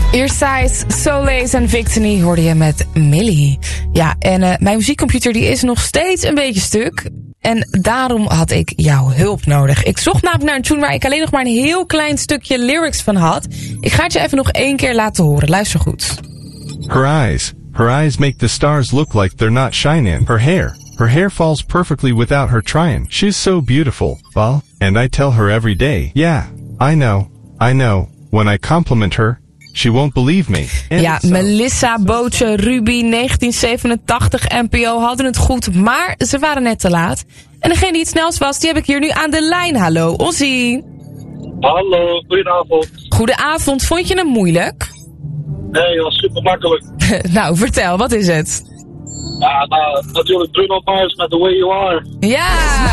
Earsize, Solace en Victory hoorde je met Millie. Ja, en mijn muziekcomputer die is nog steeds een beetje stuk. En daarom had ik jouw hulp nodig. Ik zocht namelijk naar een tune waar ik alleen nog maar een heel klein stukje lyrics van had. Ik ga het je even nog 1 keer laten horen. Luister goed. Her eyes make the stars look like they're not shining. Her hair falls perfectly without her trying. She's so beautiful, well, and I tell her every day. Yeah, I know. When I compliment her, she won't believe me. And ja, Melissa, Bootje, Ruby, 1987, NPO hadden het goed, maar ze waren net te laat. En degene die het snelst was, die heb ik hier nu aan de lijn. Hallo, Ozzy. Hallo, goedenavond. Goedenavond, vond je hem moeilijk? Nee, dat was super makkelijk. Nou, vertel, wat is het? Ja, natuurlijk Bruno Mars met The Way You Are. Ja!